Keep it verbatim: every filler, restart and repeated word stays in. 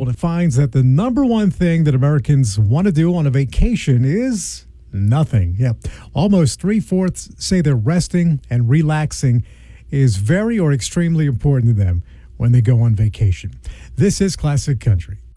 poll finds that the number one thing that Americans want to do on a vacation is nothing. Yep. Almost three-fourths say that resting and relaxing is very or extremely important to them when they go on vacation. This is Classic Country.